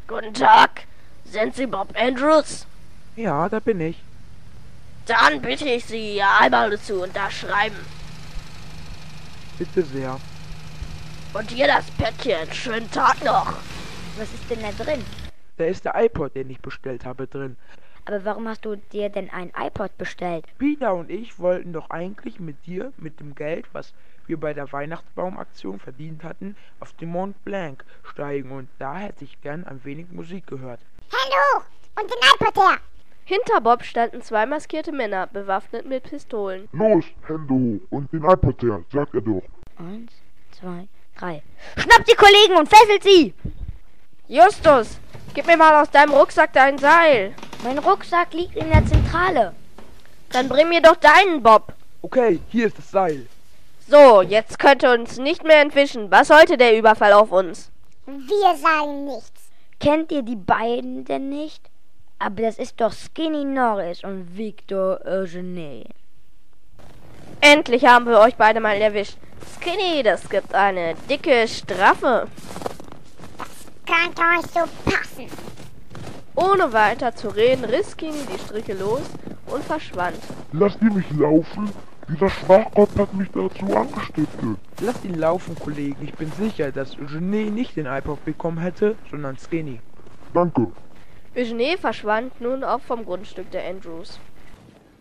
Guten Tag. Sind Sie Bob Andrews? Ja, da bin ich. Dann bitte ich Sie, einmal zu unterschreiben. Bitte sehr. Und hier das Päckchen. Schönen Tag noch. Was ist denn da drin? Da ist der iPod, den ich bestellt habe, drin. Aber warum hast du dir denn ein iPod bestellt? Peter und ich wollten doch eigentlich mit dir, mit dem Geld, was wir bei der Weihnachtsbaumaktion verdient hatten, auf den Mont Blanc steigen. Und da hätte ich gern ein wenig Musik gehört. Hallo! Und den iPod her! Hinter Bob standen zwei maskierte Männer, bewaffnet mit Pistolen. Los, Hände hoch und den iPod her, sagt er doch. 1, 2, 3. Schnappt die Kollegen und fesselt sie! Justus, gib mir mal aus deinem Rucksack dein Seil. Mein Rucksack liegt in der Zentrale. Dann bring mir doch deinen, Bob. Okay, hier ist das Seil. So, jetzt könnte uns nicht mehr entwischen. Was sollte der Überfall auf uns? Wir sagen nichts. Kennt ihr die beiden denn nicht? Aber das ist doch Skinny Norris und Victor Eugene. Endlich haben wir euch beide mal erwischt. Skinny, das gibt eine dicke Strafe. Könnte euch so passen. Ohne weiter zu reden, riss Skinny die Stricke los und verschwand. Lasst ihr mich laufen? Dieser Schwachkopf hat mich dazu angestiftet. Lasst ihn laufen, Kollegen. Ich bin sicher, dass Eugenie nicht den iPod bekommen hätte, sondern Skinny. Danke. Eugene verschwand nun auch vom Grundstück der Andrews.